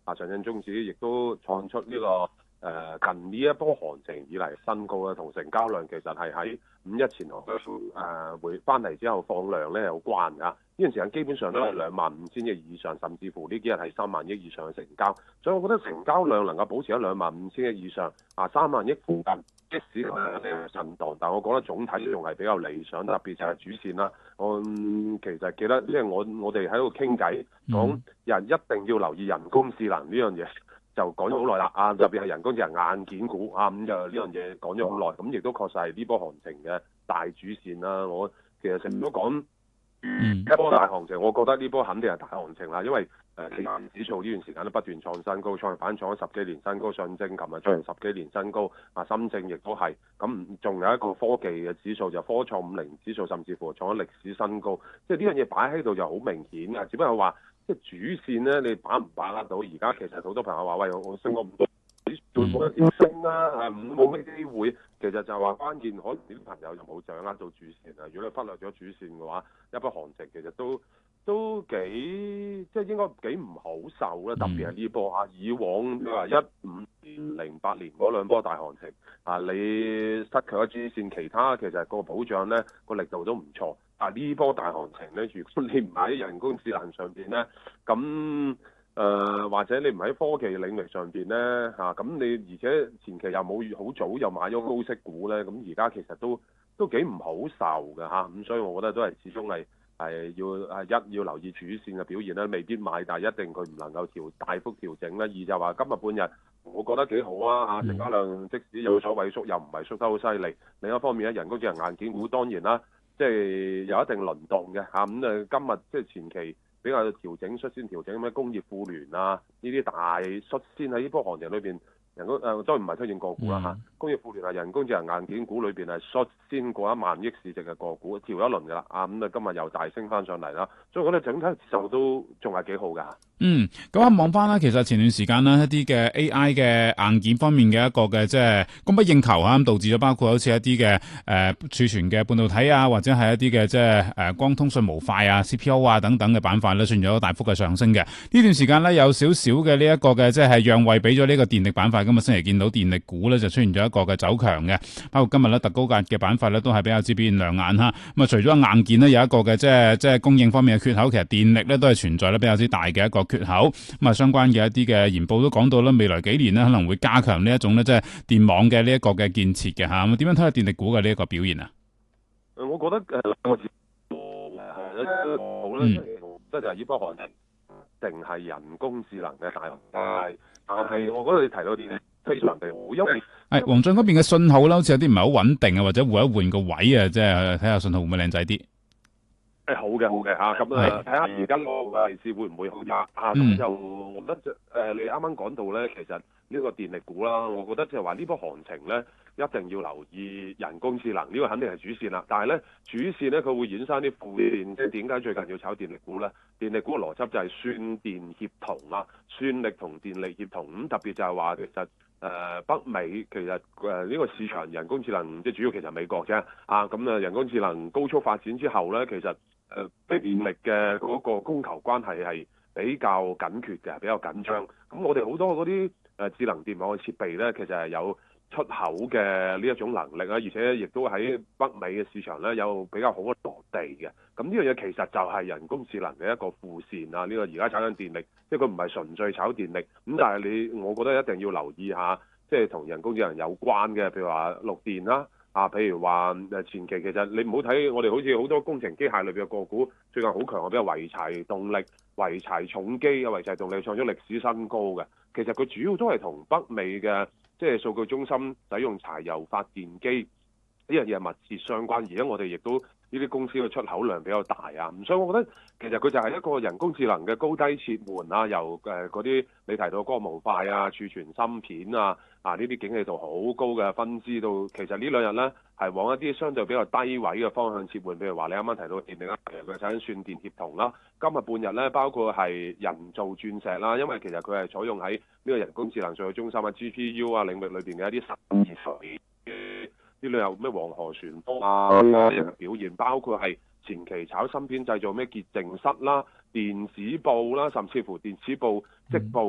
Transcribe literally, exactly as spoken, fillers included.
啊上證綜指亦都創出呢、這個誒、呃、近呢一波行情以嚟新高啦，同成交量其實係喺五一前後誒回翻嚟之後放量咧有關㗎。呢段時間基本上都係兩萬五千億以上，甚至乎呢幾日係三萬億以上嘅成交，所以我覺得成交量能夠保持喺兩萬五千億以上，啊三萬億附近，即使佢有震盪，但我覺得總體仲係比較理想，特別就係主線啦。我、嗯、其實記得，因為我我哋喺度傾偈講人一定要留意人工智能呢樣嘢。就講咗好耐啦，啊特別係人工智能硬件股啊，咁就呢樣嘢講咗好耐，咁亦都確實係呢波行情嘅大主線啦。我其實成日都講一波大行情，我覺得呢波肯定係大行情啦，因為誒期貨指數呢段時間都不斷創新高，創板創咗十幾年新高，上證琴日創完十幾年新高，啊深證亦都係，咁仲有一個科技嘅指數就科創五零指數，甚至乎創咗歷史新高，即係呢樣嘢擺喺度就好明顯嘅，只不過話。即係主線咧，你把唔把握到？而家其實好多朋友話：喂，我升咗咁多，會冇得點升啦？誒，冇咩機會。其實就係話關鍵，可能啲朋友就冇掌握到主線啊。如果你忽略咗主線嘅話，一波行情其實都都幾即係應該幾唔好受啦。特別係呢波啊，以往你話一五年、零八年嗰兩波大行情啊，你失卻咗主線，其他其實個保障咧個力度都唔錯。啊！呢波大行情咧，如果你唔喺人工智能上邊咧，咁誒、呃、或者你唔喺科技領域上邊咧嚇，咁、啊、你而且前期又冇好早又買咗高息股咧，咁而家其實都都幾唔好受嘅嚇，咁、啊、所以我覺得都係始終係係要係一要留意主線嘅表現咧，未必買，但係一定佢唔能夠調大幅調整咧。二就話今日半日，我覺得幾好啊嚇，成交量即使有所萎縮，又唔係縮得好犀利。另一方面咧，人工智能硬件股當然啦。即係有一定輪動嘅嚇，咁、嗯、誒今日即係前期比較調整，率先調整咩工業富聯啊，呢啲大率先喺呢波行情裏邊，人工誒當然唔係推薦個股啦嚇，嗯、工業富聯係人工智能硬件股裏邊係率先過一萬億市值嘅個股，調一輪㗎啦，啊咁啊今日又大升翻上嚟啦，所以我覺得整體節奏都仲係幾好㗎。 嗯，咁啊望翻啦，其實前段時間呢，一啲嘅 A I 嘅硬件方面嘅一個嘅即係供不應求啊，咁導致咗包括好似一啲嘅誒儲存嘅半導體啊，或者係一啲嘅即係誒光通訊模塊啊、C P U 啊等等嘅板塊咧，出現咗大幅嘅上升嘅。呢段時間呢，有少少嘅呢一個嘅即係讓位俾咗呢個電力板塊，今日星期見到電力股咧就出現咗一個嘅走強嘅，包括今日咧特高價嘅板塊咧都係比較之表現亮眼哈。咁啊除咗硬件呢，有一個嘅即係即係供應方面嘅缺口，其實電力咧都係存在咧比較之大嘅一個缺口，咁啊相關嘅一啲嘅研報都講到咧，未來幾年咧可能會加強呢一種咧即係電網嘅呢一個嘅建設嘅吓，咁點樣睇下電力股嘅呢一個表現啊？ 誒，我覺得誒兩個字係一好咧，即係就係呢波行情定係人工智能嘅大行，但係但係我覺得你提到電力非常地好，因為係黃俊嗰邊嘅信號咧，好似有啲唔係好穩定啊，或者換一換個位啊，即係睇下信號會唔會靚仔啲。 誒好嘅好嘅嚇，咁啊睇下而家個位置會唔會好差啊？咁就我覺得誒、呃，你啱啱講到咧，其實呢個電力股啦，我覺得即係話呢波行情咧，一定要留意人工智能，呢、這個肯定係主線啦。但係咧主線咧，佢會衍生啲副線，即係點解最近要炒電力股咧？電力股嘅邏輯就係算電協同啦，算力同電力協同。咁特別就係話其實誒、呃、北美其實誒呢、呃這個市場人工智能即係主要其實美國啫。啊咁啊人工智能高速發展之後咧，其實誒電力嘅嗰個供求關係係比較緊缺嘅，比較緊張。咁我哋好多嗰啲誒智能電網嘅設備咧，其實係有出口嘅呢一種能力啦，而且亦都喺北美嘅市場咧有比較好嘅落地嘅。咁呢樣嘢其實就係人工智能嘅一個副線啊！呢、這個而家炒緊電力，即係佢唔係純粹炒電力。咁但係你，我覺得一定要留意下，即係同人工智能有關嘅，譬如話綠電啦。啊，譬如話誒前期其實你唔好睇我哋好似好多工程機械類嘅個股最近好強啊，比如濰柴動力、濰柴重機啊、濰柴動力創咗歷史新高嘅。其實佢主要都係同北美嘅即係數據中心使用柴油發電機呢樣嘢密切相關，而家我哋亦都呢啲公司嘅出口量比較大啊，咁所以我覺得其實佢就係一個人工智能嘅高低切換啊，由誒嗰啲你提到光模塊啊、儲存芯片啊啊呢啲景氣度好高嘅分支到，其實呢兩日咧係往一啲相對比較低位嘅方向切換，譬如話你啱啱提到電力啦，佢產生算電協同啦，今日半日咧包括係人造鑽石啦，因為其實佢係採用喺呢個人工智能數據中心啊 G P U 啊領域裏邊嘅一啲實驗上面。呢類有咩黃河旋風啊嘅表現，包括係前期炒芯片製造咩潔淨室啦、電子報啦，甚至乎電子報織報